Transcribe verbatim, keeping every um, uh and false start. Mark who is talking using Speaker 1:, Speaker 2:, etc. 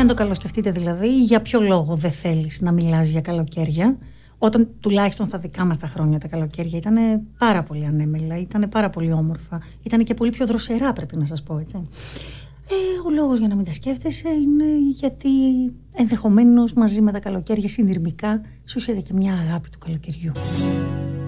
Speaker 1: το καλοσκεφτείτε δηλαδή, για ποιο λόγο δεν θέλεις να μιλάς για καλοκαίρια, όταν τουλάχιστον στα δικά μας τα χρόνια τα καλοκαίρια ήταν πάρα πολύ ανέμελα, ήταν πάρα πολύ όμορφα, ήταν και πολύ πιο δροσερά, πρέπει να σας πω, έτσι. Ε, ο λόγος για να μην τα σκέφτεσαι είναι γιατί ενδεχομένως μαζί με τα καλοκαίρια συνειρμικά σου έρχεται και μια αγάπη του καλοκαιριού.